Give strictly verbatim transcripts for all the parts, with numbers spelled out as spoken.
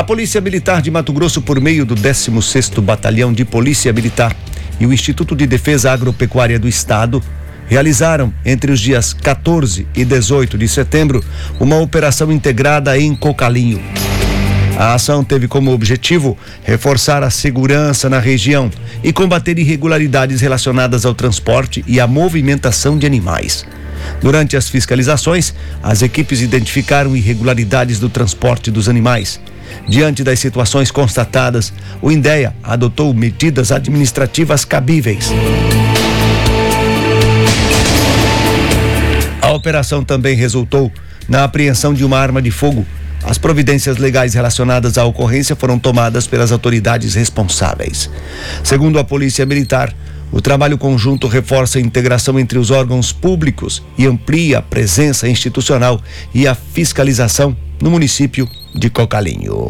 Polícia Militar de Mato Grosso, por meio do décimo sexto Batalhão de Polícia Militar e o Instituto de Defesa Agropecuária do Estado, realizaram, entre os dias quatorze e dezoito de setembro, uma operação integrada em Cocalinho. A ação teve como objetivo reforçar a segurança na região e combater irregularidades relacionadas ao transporte e à movimentação de animais. Durante as fiscalizações, as equipes identificaram irregularidades do transporte dos animais. Diante das situações constatadas, o INDEA adotou medidas administrativas cabíveis. A operação também resultou na apreensão de uma arma de fogo. As providências legais relacionadas à ocorrência foram tomadas pelas autoridades responsáveis. Segundo a Polícia Militar, o trabalho conjunto reforça a integração entre os órgãos públicos e amplia a presença institucional e a fiscalização no município de Cocalinho.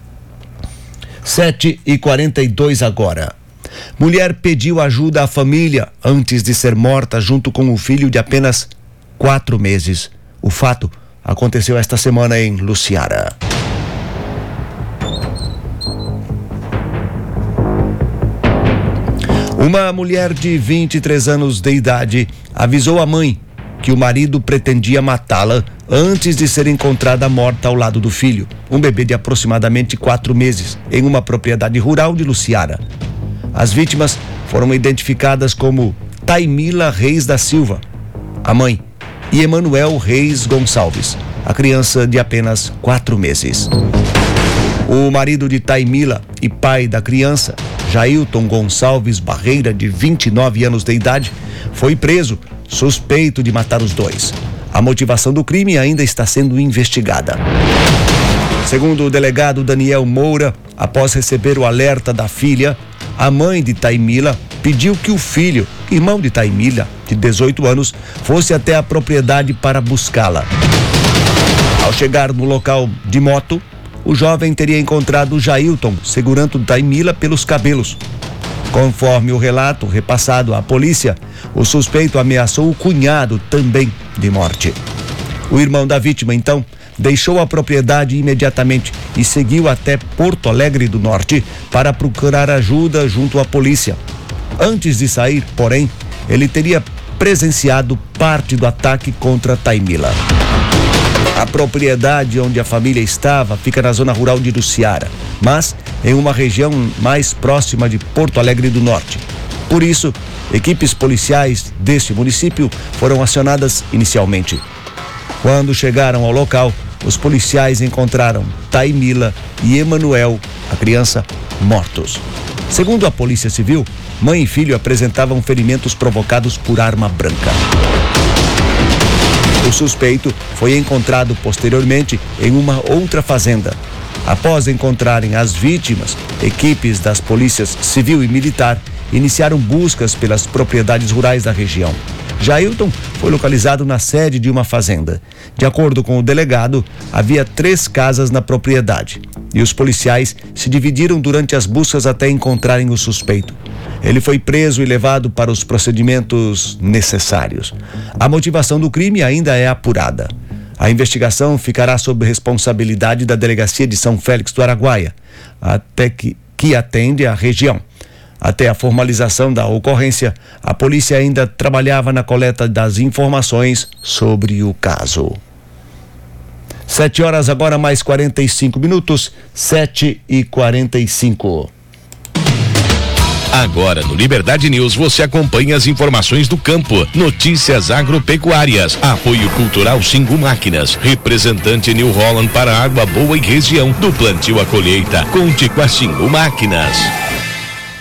sete e quarenta e dois agora. Mulher pediu ajuda à família antes de ser morta junto com o filho de apenas quatro meses. O fato aconteceu esta semana em Luciara. Uma mulher de vinte e três anos de idade avisou a mãe que o marido pretendia matá-la antes de ser encontrada morta ao lado do filho, um bebê de aproximadamente quatro meses, em uma propriedade rural de Luciara. As vítimas foram identificadas como Taimila Reis da Silva, a mãe, e Emanuel Reis Gonçalves, a criança de apenas quatro meses. O marido de Taimila e pai da criança, Jailton Gonçalves Barreira, de vinte e nove anos de idade, foi preso, suspeito de matar os dois. A motivação do crime ainda está sendo investigada. Segundo o delegado Daniel Moura, após receber o alerta da filha, a mãe de Taimila pediu que o filho, irmão de Taimila, de dezoito anos, fosse até a propriedade para buscá-la. Ao chegar no local de moto, o jovem teria encontrado Jailton segurando Taimila pelos cabelos. Conforme o relato repassado à polícia, o suspeito ameaçou o cunhado também de morte. O irmão da vítima, então, deixou a propriedade imediatamente e seguiu até Porto Alegre do Norte para procurar ajuda junto à polícia. Antes de sair, porém, ele teria presenciado parte do ataque contra Taimila. A propriedade onde a família estava fica na zona rural de Luciara, mas em uma região mais próxima de Porto Alegre do Norte. Por isso, equipes policiais deste município foram acionadas inicialmente. Quando chegaram ao local, os policiais encontraram Taimila e Emanuel, a criança, mortos. Segundo a Polícia Civil, mãe e filho apresentavam ferimentos provocados por arma branca. O suspeito foi encontrado posteriormente em uma outra fazenda. Após encontrarem as vítimas, equipes das polícias civil e militar iniciaram buscas pelas propriedades rurais da região. Jailton foi localizado na sede de uma fazenda. De acordo com o delegado, havia três casas na propriedade e os policiais se dividiram durante as buscas até encontrarem o suspeito. Ele foi preso e levado para os procedimentos necessários. A motivação do crime ainda é apurada. A investigação ficará sob responsabilidade da Delegacia de São Félix do Araguaia, até que, que atende a região. Até a formalização da ocorrência, a polícia ainda trabalhava na coleta das informações sobre o caso. Sete horas agora mais quarenta e cinco minutos, sete e quarenta e cinco. Agora no Liberdade News você acompanha as informações do campo, notícias agropecuárias, apoio cultural Xingu Máquinas, representante New Holland para Água Boa e região, do plantio à colheita. Conte com a Xingu Máquinas.